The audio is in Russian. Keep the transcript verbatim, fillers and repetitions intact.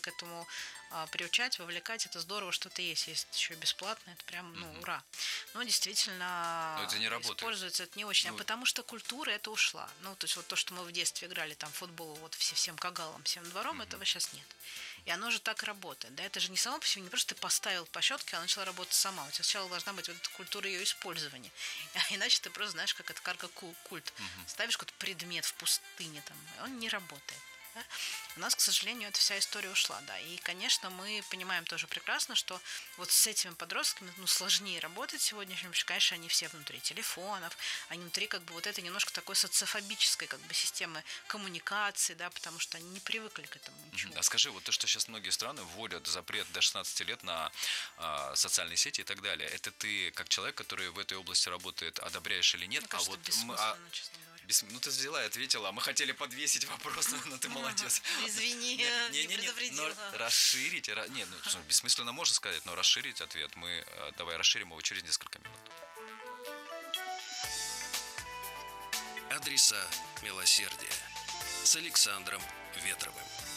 к этому а, приучать, вовлекать. Это здорово, что это есть. Есть еще бесплатно, это прям, ну, Мгм. ура. Но действительно Но это не работает. используется это не очень, а Ну, потому что культура это ушла. Ну, то есть вот то, что мы в детстве играли, там, футбол, вот все, всем кагалам, всем двором, этого мгм. сейчас нет. И оно же так работает. Да, это же не само по себе, не просто ты поставил по щетке, а начала работать сама. У тебя сначала должна быть вот эта культура ее использования. А иначе ты просто знаешь, как это карго-культ. Мгм. Ставишь какой-то предмет в пустыне, там, и он не работает. Да? У нас, к сожалению, эта вся история ушла, да. И, конечно, мы понимаем тоже прекрасно, что вот с этими подростками, ну, сложнее работать сегодня, потому что, конечно, они все внутри телефонов, они внутри как бы вот этой немножко такой социофобической как бы системы коммуникации, да, потому что они не привыкли к этому ничего. Мгм. А скажи, вот то, что сейчас многие страны вводят запрет до шестнадцати лет на а, социальные сети и так далее, это ты, как человек, который в этой области работает, одобряешь или нет? Мне А кажется, вот это мы, а, бессмысленно, честно говоря. бес- ну ты взяла и ответила, а мы хотели подвесить вопрос, но ты молодец. Извини, Не, не не, не, но предупредила. расширить, ра- не, ну что, бессмысленно можно сказать, но расширить ответ мы, э, давай расширим его через несколько минут. Адреса милосердия с Александром Ветровым.